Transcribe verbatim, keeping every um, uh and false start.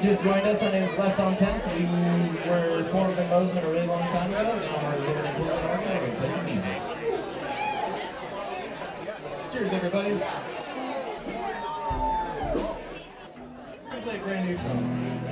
just joined us, our name's Left on tenth. We were formed in Bozeman a really long time ago. Now we're living in Portland, Oregon. We're going to play some music. Cheers, everybody. I'm going to play a brand new song.